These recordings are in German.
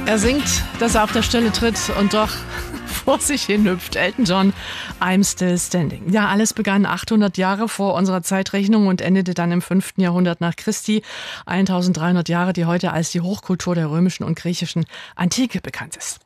Er singt, dass er auf der Stelle tritt und doch vor sich hin hüpft. Elton John, I'm Still Standing. Ja, alles begann 800 Jahre vor unserer Zeitrechnung und endete dann im 5. Jahrhundert nach Christi. 1300 Jahre, die heute als die Hochkultur der römischen und griechischen Antike bekannt ist.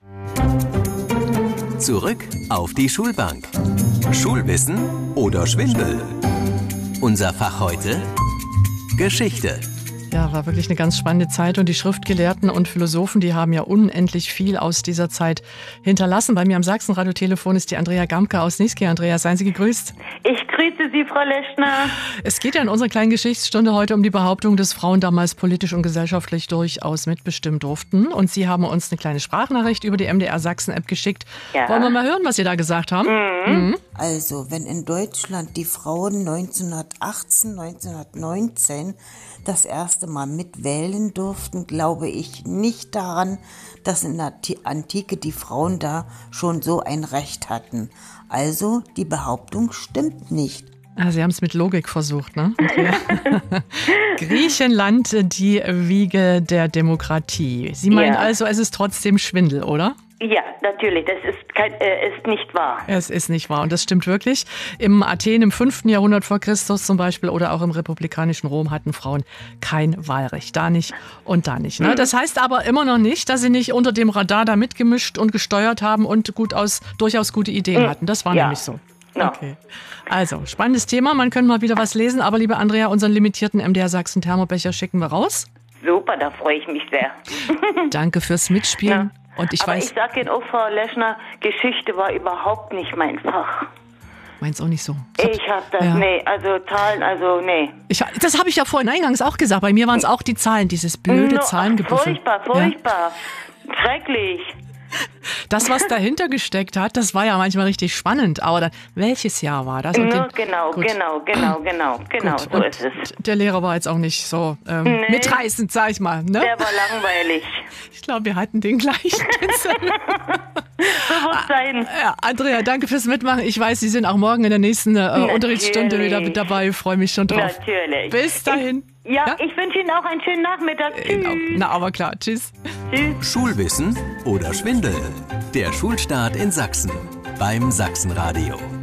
Zurück auf die Schulbank. Schulwissen oder Schwindel? Unser Fach heute: Geschichte. Ja, war wirklich eine ganz spannende Zeit und die Schriftgelehrten und Philosophen, die haben ja unendlich viel aus dieser Zeit hinterlassen. Bei mir am Sachsen-Radio-Telefon ist die Andrea Gamke aus Niesky. Andrea, seien Sie gegrüßt. Ich grüße Sie, Frau Leschner. Es geht ja in unserer kleinen Geschichtsstunde heute um die Behauptung, dass Frauen damals politisch und gesellschaftlich durchaus mitbestimmen durften. Und Sie haben uns eine kleine Sprachnachricht über die MDR Sachsen-App geschickt. Ja. Wollen wir mal hören, was Sie da gesagt haben? Mhm. Also, wenn in Deutschland die Frauen 1918, 1919 das erste Mal mitwählen durften, glaube ich nicht daran, dass in der Antike die Frauen da schon so ein Recht hatten. Also, die Behauptung stimmt nicht. Ah, Sie haben es mit Logik versucht, ne? Okay. Griechenland, die Wiege der Demokratie. Sie meinen also, es ist trotzdem Schwindel, oder? Ja, natürlich. Das ist nicht wahr. Es ist nicht wahr und das stimmt wirklich. Im Athen im 5. Jahrhundert vor Christus zum Beispiel oder auch im republikanischen Rom hatten Frauen kein Wahlrecht. Da nicht und da nicht. Ne? Das heißt aber immer noch nicht, dass sie nicht unter dem Radar da mitgemischt und gesteuert haben und durchaus gute Ideen hatten. Das war nämlich so. Okay. Also, spannendes Thema. Man könnte mal wieder was lesen. Aber liebe Andrea, unseren limitierten MDR Sachsen Thermobecher schicken wir raus. Super, da freue ich mich sehr. Danke fürs Mitspielen. Ja. Und ich sage Ihnen auch, Frau Leschner, Geschichte war überhaupt nicht mein Fach. Meins auch nicht so. Ich habe das, Zahlen, nee. Das habe ich ja vorhin eingangs auch gesagt. Bei mir waren es auch die Zahlen, dieses blöde Zahlengebüffel. Furchtbar. Schrecklich. Das, was dahinter gesteckt hat, das war ja manchmal richtig spannend. Aber dann, welches Jahr war das? Und genau, so ist es. Der Lehrer war jetzt auch nicht so mitreißend, sag ich mal. Ne? Der war langweilig. Ich glaube, wir hatten den gleichen. Bewusstsein. Ja, Andrea, danke fürs Mitmachen. Ich weiß, Sie sind auch morgen in der nächsten Unterrichtsstunde wieder mit dabei. Ich freue mich schon drauf. Natürlich. Bis dahin. Ich wünsche Ihnen auch einen schönen Nachmittag. Tschüss. Na, aber klar. Tschüss. Schulwissen oder Schwindel? Der Schulstart in Sachsen beim Sachsenradio.